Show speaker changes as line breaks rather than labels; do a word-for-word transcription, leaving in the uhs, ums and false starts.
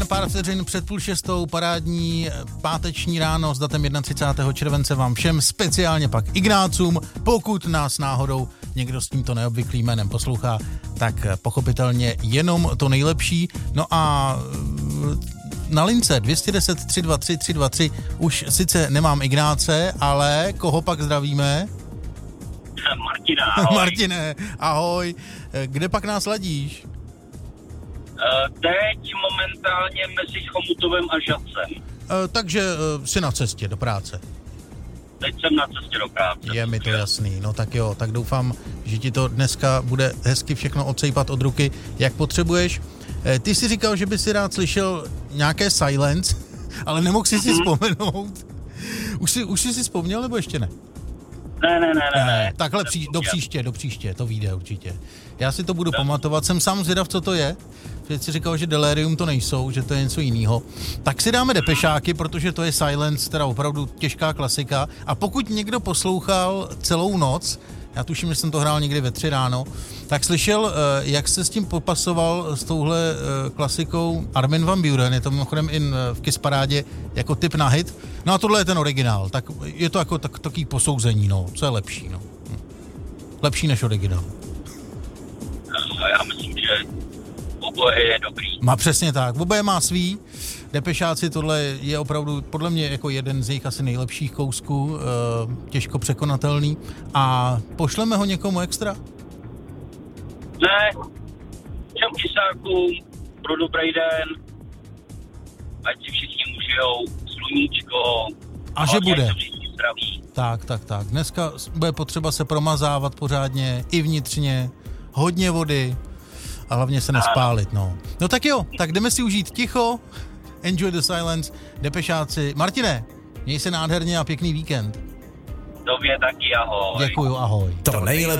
jen pár vteřin před půl šestou, parádní páteční ráno s datem třicátého prvního července vám všem, speciálně pak Ignácům, pokud nás náhodou někdo s tímto neobvyklým jménem poslouchá, tak pochopitelně jenom to nejlepší. No a na lince dvě stě deset tři dva tři tři dva tři už sice nemám Ignáce, ale koho pak zdravíme?
Martina, ahoj.
Martine, ahoj. Kde pak nás ladíš?
Uh, teď momentálně mezi Chomutovem a Žadcem.
Uh, takže uh, jsi na cestě do práce.
Teď jsem na cestě do práce.
Je mi to jasný, no tak jo, tak doufám, že ti to dneska bude hezky všechno odsejpat od ruky, jak potřebuješ. Uh, ty jsi říkal, že by si rád slyšel nějaké silence, ale nemohl jsi mm-hmm. si vzpomenout. Už jsi, už jsi si vzpomněl, nebo ještě ne?
Ne, ne, ne, ne. ne.
Takhle pří, do příště, do příště, to vyjde určitě. Já si to budu no. pamatovat, jsem sám zvědav, co to je. Že jsi říkal, že Delirium to nejsou, že to je něco jiného. Tak si dáme Depešáky, protože to je Silence, teda opravdu těžká klasika. A pokud někdo poslouchal celou noc, já tuším, že jsem to hrál někdy ve tři ráno, tak slyšel, jak se s tím popasoval s touhle klasikou Armin van Buuren, je to mimochodem i v Kiss Parádě jako tip na hit. No a tohle je ten originál, tak je to jako tak, takový posouzení, no, co je lepší, no. Lepší než originál.
No, já myslím, že oboje je dobrý.
Má přesně tak, oboje má svý. Depešáci, tohle je opravdu podle mě jako jeden z jejich asi nejlepších kousků, e, těžko překonatelný. A pošleme ho někomu extra?
Ne, všem kysákům pro dobrý den, ať si všichni užijou sluníčko.
A že bude.
Zdraví.
Tak, tak, tak. Dneska bude potřeba se promazávat pořádně, i vnitřně, hodně vody a hlavně se nespálit, no. No tak jo, tak jdeme si užít ticho, enjoy the silence, Depešáci. Martine, měj se nádherně a pěkný víkend.
Tobě taky, ahoj.
Děkuju, ahoj.
To nejlepší.